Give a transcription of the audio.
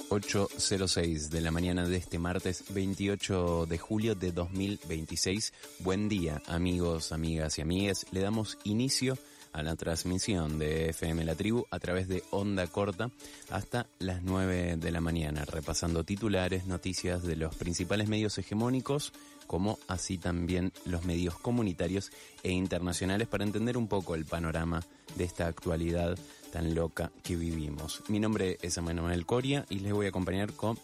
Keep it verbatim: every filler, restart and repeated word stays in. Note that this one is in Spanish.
ocho cero seis de la mañana de este martes veintiocho de julio de dos mil veintiséis. Buen día, amigos, amigas y amigues. Le damos inicio a la transmisión de F M La Tribu a través de onda corta hasta las nueve de la mañana, repasando titulares, noticias de los principales medios hegemónicos, como así también los medios comunitarios e internacionales, para entender un poco el panorama de esta actualidad tan loca que vivimos. Mi nombre es Emanuel Coria y les voy a acompañar con